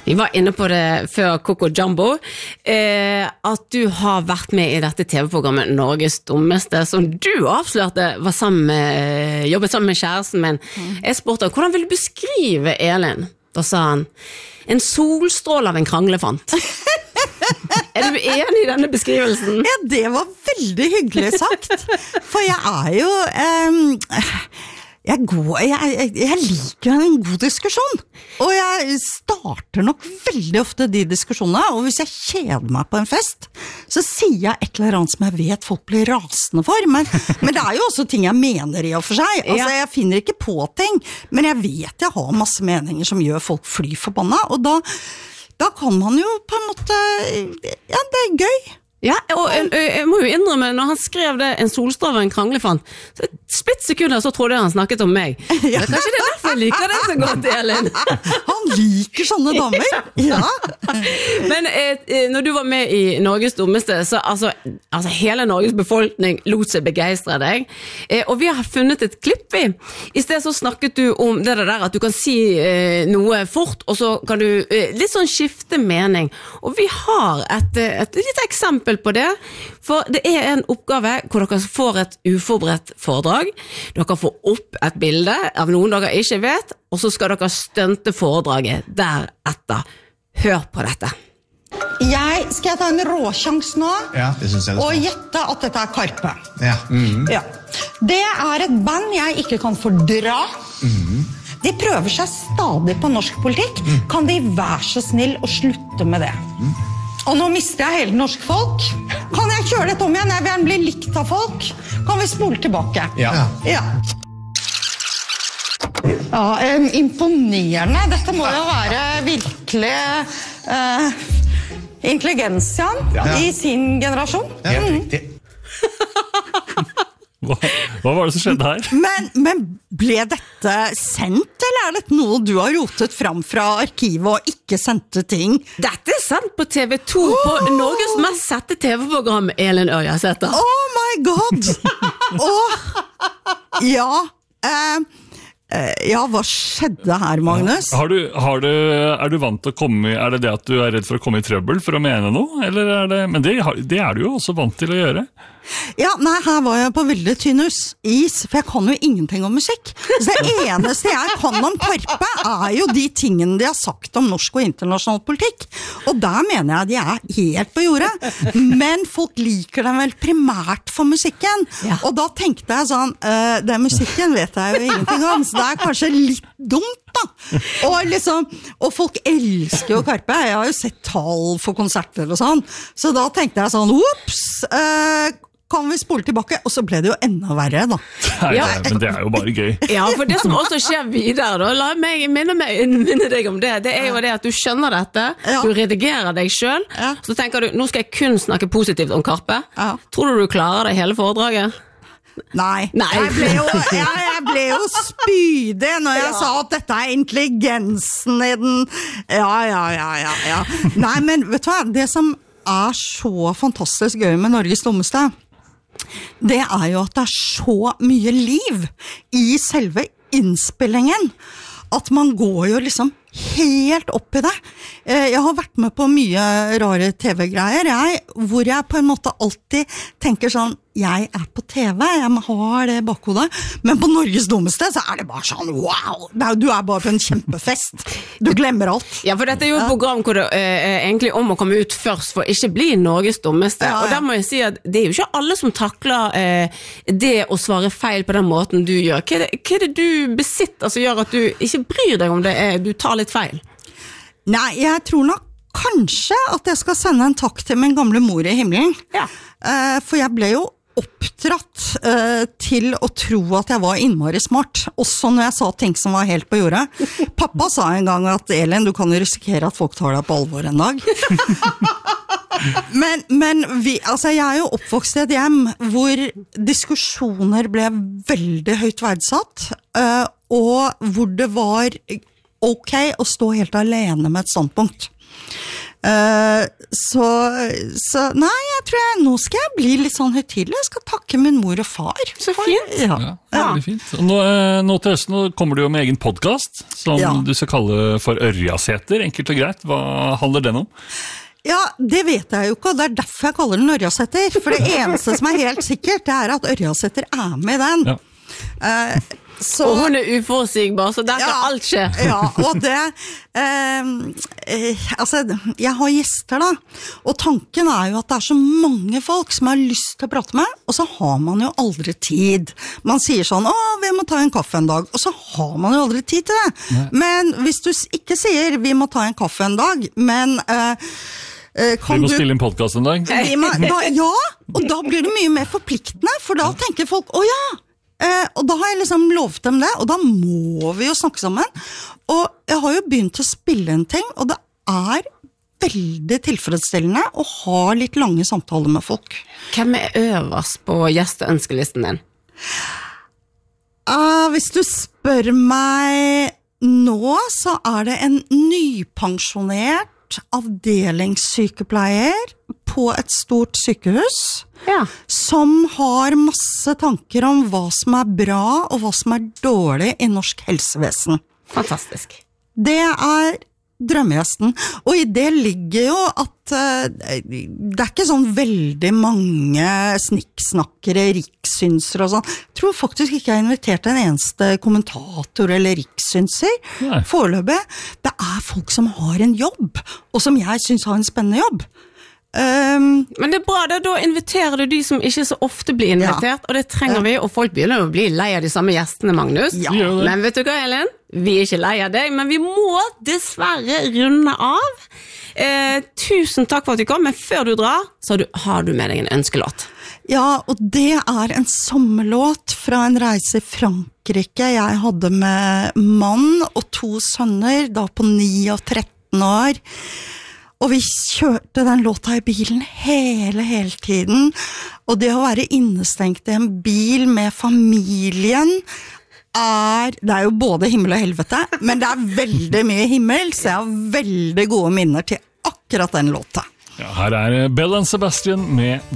Vi var inne på det før Coco Jumbo, at du har vært med i dette TV-programmet Norges dummeste, som du avslørte var jobbet sammen med kjæresten min. Jeg spurte, hvordan vil du beskrive Elin? Da sa han, en solstråle av en kranglefant. Er du enig i denne beskrivelsen? Ja, det var veldig hyggelig sagt. For jeg jo... Jeg liker en god diskusjon, og jeg starter nok veldig ofte de diskusjonene, og hvis jeg kjeder meg på en fest, så sier jeg et eller annet som jeg vet folk blir rasende for, men det jo også ting jeg mener i og for seg. Altså, jeg finner ikke på ting, men jeg vet jeg har masse meninger som gjør folk fly forbanna, og da kan man jo på en måte, ja, det gøy. Ja, og jeg må jo innrømme, når han skrev det, en solstråle av en kranglefant, så et splittsekund så trodde jeg han snakket om meg. Ja. Kanskje det derfor jeg liker det så godt, Elin. Han liker sånne damer. Ja. Men når du var med i Norges dummeste, så altså hele Norges befolkning lot seg begeistre deg. Og vi har funnet et klipp i. I sted så snakket du om det der at du kan si noe fort, og så kan du litt sånn skifte mening. Og vi har et litt eksempel på det, for det en oppgave hvor dere får et uforberedt foredrag, dere får opp et bilde av noen dere ikke vet, og så skal dere stunte foredraget deretter. Hør på dette. Skal jeg ta en råsjans nå? Ja, det synes jeg det og gjette at dette Karpe. Ja. Ja. Det et band jeg ikke kan fordra. De prøver seg stadig på norsk politikk. Kan de være så snill å slutte med det? Og nå mister jeg hele norsk folk. Kan jeg kjøre dette om igjen? Jeg vil gjerne bli likt av folk. Kan vi spole tilbake? Ja. Ja, imponerende. Dette må jo være virkelig intelligensian i sin generasjon. Ja, riktig. Hva var det som skjedde her? Men ble dette sendt, eller dette noe du har rotet fram fra arkivet og ikke sendte ting? Dette sendt på TV2 på Norges mest sette TV-program, Elin Ørjasæter. Oh my god! Ja, hva skjedde her, Magnus? Er du vant til å komme i, det at du redd for å komme i trøbbel for å mene noe? Eller men det du jo også vant til å gjøre. Ja, nei, her var jeg på veldig tynn is, for jeg kan jo ingenting om musikk. Så det eneste jeg kan om Karpe jo de tingene de har sagt om norsk og internasjonal politikk. Og der mener jeg de helt på jordet. Men folk liker dem vel primært for musikken. Ja. Og da tenkte jeg sånn, det musikken vet jeg jo ingenting om, så det kanskje litt dumt da. Og folk elsker jo Karpe. Jeg har jo sett tall for konserter og sånn. Så da tenkte jeg sånn, ups, kan vi spole tilbake? Og så ble det jo enda verre da. Nei, men det jo bare gøy. Ja, for det som også skjer videre da, la meg minne deg om det, jo det at du skjønner dette, du redigerer deg selv, så tenker du, nå skal jeg kun snakke positivt om Karpe. Tror du klarer det hele foredraget? Nei. Jeg ble jo spydig når jeg sa at dette intelligensen i den. Ja. Nei, men vet du hva? Det som så fantastisk gøy med Norges dummeste, det jo at det så mye liv i selve innspillingen, at man går jo liksom helt opp i det. Jeg har vært med på mye rare TV-greier, hvor jeg på en måte alltid tenker sånn, jeg på TV, jeg har det bakhodet, men på Norges dummeste så det bare sånn, wow, du bare på en kjempefest. Du glemmer alt. Ja, for dette jo et program hvor det egentlig om å komme ut først for ikke bli Norges dummeste, og der må jeg si at det jo ikke alle som takler det å svare feil på den måten du gjør. Hva det du besitter som gjør at du ikke bryr deg om det, du tar litt feil? Nei, jeg tror nok kanskje at jeg skal sende en takk til min gamle mor i himmelen. Ja. For jeg ble jo oppdratt til å tro at jeg var innmari smart, også når jeg sa ting som var helt på jordet. Pappa sa en gang at Elin, du kan jo risikere at folk tar deg på alvor en dag. Men jeg jo oppvokst i et hjem hvor diskusjoner ble veldig høyt verdsatt, og hvor det var ok å stå helt alene med et standpunkt. Så nei, jeg tror nå skal jeg bli litt sånn høytidelig. Jeg skal takke min mor og far. Så fint. Ja, veldig fint. Og nå til høsten kommer du jo med egen podcast, som du skal kalle for Ørjaseter, enkelt og greit. Hva handler den om? Ja, det vet jeg jo ikke, og det er derfor jeg kaller den Ørjaseter. For det eneste som er helt sikkert, det er at Ørjaseter er med i den. Ja. Og hun er uforutsigbar, så der kan alt skje. Ja, og det altså, jeg har gjester da, og tanken er jo at det er så mange folk som har lyst til å prate med, og så har man jo aldri tid. Man sier sånn, vi må ta en kaffe en dag, og så har man jo aldri tid til det. Nei. Men hvis du ikke sier, vi må ta en kaffe en dag, men vi må spille en podcast en dag. Ja, og da blir det mye mer forpliktende, for da tenker folk, og da har jeg liksom lovet dem det, og da må vi jo snakke sammen. Og jeg har jo begynt å spille en ting, og det er veldig tilfredsstillende å ha litt lange samtaler med folk. Hvem er øverst på gjesteønskelisten din? Hvis du spør meg nå, så er det en nypensjonert avdelingssykepleier på et stort sykehus som har masse tanker om hva som er bra og hva som er dårlig i norsk helsevesen. Fantastisk. Det er drømmegjesten, og i det ligger jo at det er ikke sånn veldig mange snikksnakkere, rikssynser og sånn. Jeg tror faktisk ikke jeg har invitert en eneste kommentator eller rikssynser foreløpig. Det er folk som har en jobb, og som jeg synes har en spennende jobb. Men det er bra, da inviterer du de som ikke så ofte blir invitert, og det trenger vi, og folk begynner å bli lei av de samme gjestene, Magnus. Men vet du hva, Elin? Vi er ikke lei av deg, men vi må dessverre runde av. Tusen takk for at du kom, men før du drar, så har du med deg en ønskelåt. Ja, og det er en sommerlåt fra en reise i Frankrike. Jeg hadde med mann og 2 sønner, da på 9 og 13 år. Og vi kjørte den låta i bilen hele tiden. Og det å være innestengt i en bil med familien det er jo både himmel og helvete, men det er veldig mye himmel, så jeg har veldig gode minner til akkurat den låta. Ja, her er Belle and Sebastian med